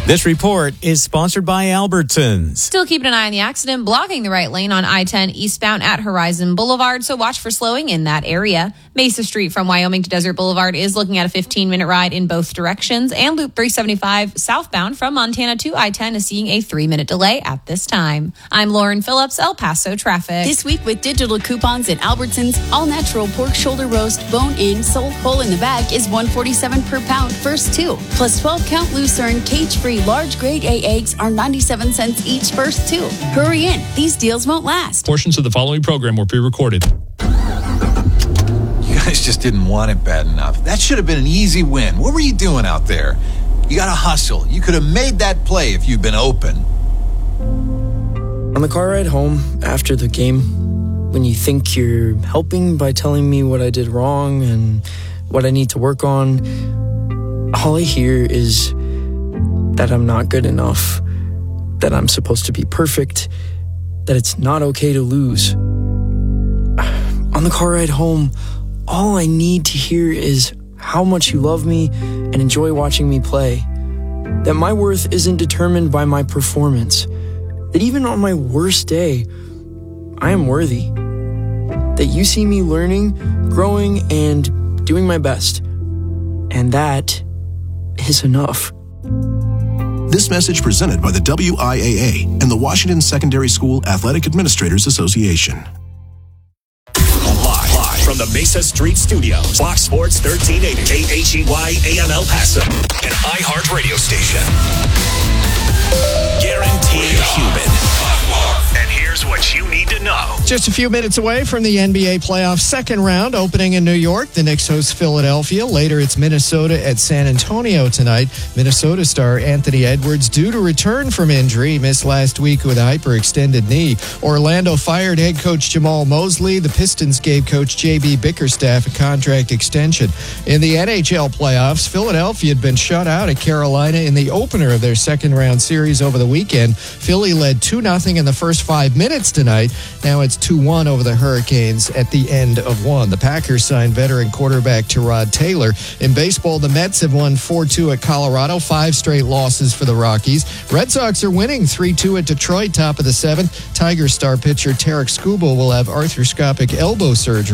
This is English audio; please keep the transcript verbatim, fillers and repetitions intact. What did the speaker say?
This report is sponsored by Albertsons. Still keeping an eye on the accident blocking the right lane on I ten eastbound at Horizon Boulevard, so watch for slowing in that area. Mesa Street from Wyoming to Desert Boulevard is looking at a fifteen-minute ride in both directions, and Loop three seventy-five southbound from Montana to I ten is seeing a three-minute delay at this time. I'm Lauren Phillips, El Paso Traffic. This week with digital coupons at Albertsons, all-natural pork shoulder roast, bone-in, sold whole in the bag is one forty-seven per pound, first two. Plus twelve-count Lucerne, cage-free large grade A eggs are ninety-seven cents each, first two. Hurry in. These deals won't last. Portions of the following program were pre-recorded. You guys just didn't want it bad enough. That should have been an easy win. What were you doing out there? You got to hustle. You could have made that play if you'd been open. On the car ride home after the game, when you think you're helping by telling me what I did wrong and what I need to work on, all I hear is that I'm not good enough, that I'm supposed to be perfect, that it's not okay to lose. On the car ride home, all I need to hear is how much you love me and enjoy watching me play, that my worth isn't determined by my performance, that even on my worst day, I am worthy, that you see me learning, growing, and doing my best, and that is enough. This message presented by the W I A A and the Washington Secondary School Athletic Administrators Association. Live, live from the Mesa Street Studios, Fox Sports thirteen eighty, K H E Y A M El Paso, an iHeart radio station. Guaranteed human. And here's what you need to know. Just a few minutes away from the N B A playoff second round opening in New York. The Knicks host Philadelphia. Later, it's Minnesota at San Antonio tonight. Minnesota star Anthony Edwards due to return from injury. He missed last week with a hyperextended knee. Orlando fired head coach Jamal Mosley. The Pistons gave coach J B Bickerstaff a contract extension. In the N H L playoffs, Philadelphia had been shut out at Carolina in the opener of their second round series over the weekend. Philly led two nothing in the first five minutes tonight. Now it's two one over the Hurricanes at the end of one. The Packers signed veteran quarterback Tyrod Taylor. In baseball, the Mets have won four two at Colorado, five straight losses for the Rockies. Red Sox are winning three two at Detroit, top of the seventh. Tigers star pitcher Tarek Skubal will have arthroscopic elbow surgery.